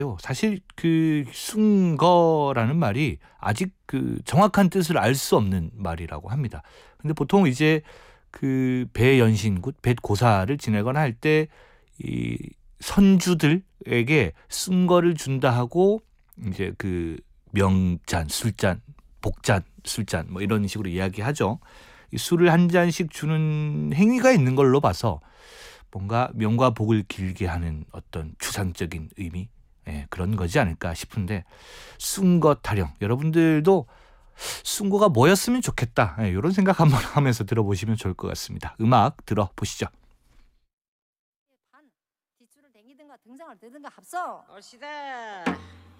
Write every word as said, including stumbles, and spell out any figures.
사실 그 순거라는 말이 아직 그 정확한 뜻을 알 수 없는 말이라고 합니다. 근데 보통 이제 그 배연신굿, 배고사를 지내거나 할 때 이 선주들에게 순거를 준다 하고 이제 그 명잔, 술잔, 복잔, 술잔 뭐 이런 식으로 이야기하죠. 이 술을 한 잔씩 주는 행위가 있는 걸로 봐서 뭔가 명과 복을 길게 하는 어떤 추상적인 의미, 예, 그런 거지 않을까 싶은데, 순거 타령, 여러분들도 순거가 뭐였으면 좋겠다, 예, 이런 생각 한번 하면서 들어보시면 좋을 것 같습니다. 음악 들어보시죠. 반 뒷줄을 댕기든가 등상을 드든가 합소. 옳시다.